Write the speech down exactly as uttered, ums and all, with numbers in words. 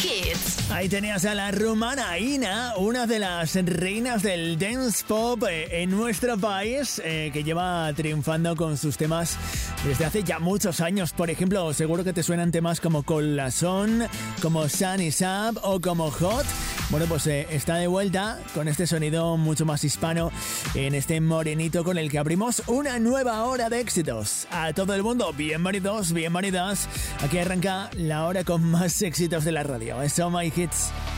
Hits. Ahí tenías a la rumana Ina, una de las reinas del dance pop eh, en nuestro país, eh, que lleva triunfando con sus temas desde hace ya muchos años. Por ejemplo, seguro que te suenan temas como Corazón, como Sunny Sap o como Hot. Bueno, pues eh, está de vuelta con este sonido mucho más hispano en este morenito con el que abrimos una nueva hora de éxitos. A todo el mundo, bienvenidos, bienvenidas. Aquí arranca la hora con más éxitos de la radio. Es Oh My Hits.